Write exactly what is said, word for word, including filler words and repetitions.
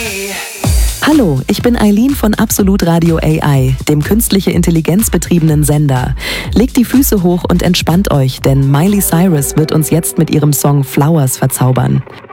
Hallo, ich bin Eileen von Absolut Radio A I, dem künstliche Intelligenz betriebenen Sender. Legt die Füße hoch und entspannt euch, denn Miley Cyrus wird uns jetzt mit ihrem Song Flowers verzaubern.